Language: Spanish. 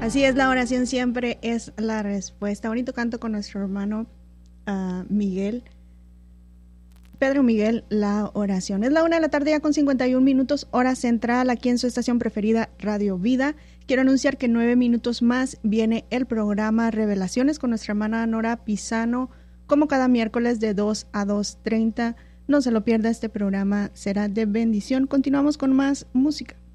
Así es, la oración siempre es la respuesta. Bonito canto con nuestro hermano Miguel. Pedro Miguel, la oración. Es la 1:00 ya con 51 minutos, hora central, aquí en su estación preferida, Radio Vida. Quiero anunciar que en 9 minutos más viene el programa Revelaciones con nuestra hermana Nora Pisano, como cada miércoles de 2 a 2:30. No se lo pierda, este programa será de bendición. Continuamos con más música.